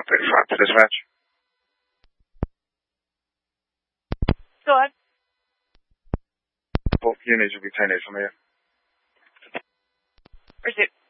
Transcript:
135 to dispatch. Go ahead. Both units will be 10 days from here. Pursuit.